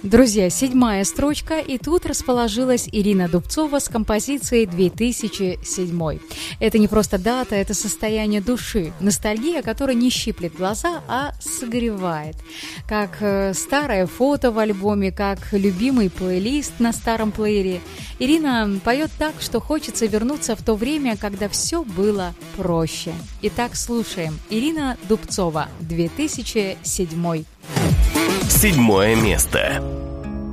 Друзья, 7-я строчка, и тут расположилась Ирина Дубцова с композицией 2007. Это не просто дата, это состояние души, ностальгия, которая не щиплет глаза, а согревает. Как старое фото в альбоме, как любимый плейлист на старом плеере. Ирина поет так, что хочется вернуться в то время, когда все было проще. Итак, слушаем. Ирина Дубцова, 2007. 7 место.